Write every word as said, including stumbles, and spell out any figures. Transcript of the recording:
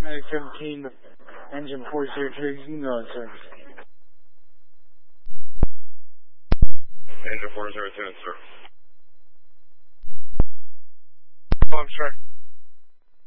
Paramedic seventeen, engine four zero two, no service. Engine four zero two, sir. Oh, I'm sorry.